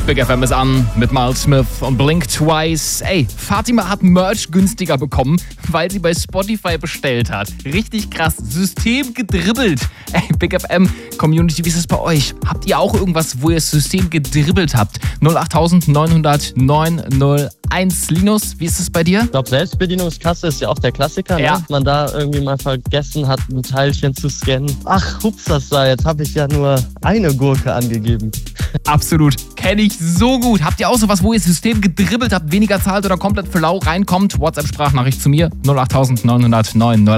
Big FM ist an mit Miles Smith und Blink Twice. Ey, Fatima hat Merch günstiger bekommen, weil sie bei Spotify bestellt hat. Richtig krass. System gedribbelt. Ey, Big FM Community, wie ist es bei euch? Habt ihr auch irgendwas, wo ihr das System gedribbelt habt? 08900 901. Linus, wie ist es bei dir? Ich glaube, Selbstbedienungskasse ist ja auch der Klassiker, Ja. ne? Man da irgendwie mal vergessen hat, ein Teilchen zu scannen. Ach, hupsasa, jetzt habe ich ja nur eine Gurke angegeben. Absolut. Kenne ich so gut. Habt ihr auch sowas, wo ihr das System gedribbelt habt, weniger zahlt oder komplett für lau reinkommt? WhatsApp-Sprachnachricht zu mir 08900 901.